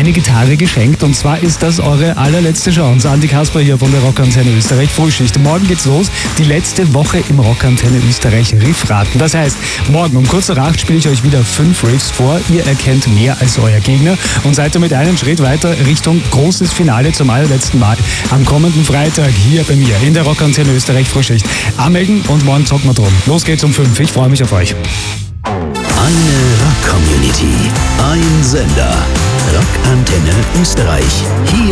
eine Gitarre geschenkt und zwar ist das eure allerletzte Chance. Andi Kasper hier von der Rockantenne Österreich Frühschicht. Morgen geht's los, die letzte Woche im Rockantenne Österreich Riffraten. Das heißt, morgen um kurz nach 8 spiele ich euch wieder 5 Riffs vor. Ihr erkennt mehr als euer Gegner und seid damit einen Schritt weiter Richtung großes Finale zum allerletzten Mal am kommenden Freitag hier bei mir in der Rockantenne Österreich Frühschicht. Anmelden und morgen zocken wir drum. Los geht's um 5. Ich freue mich auf euch. Eine Rock-Community, ein Sender. Rockantenne Österreich. Hier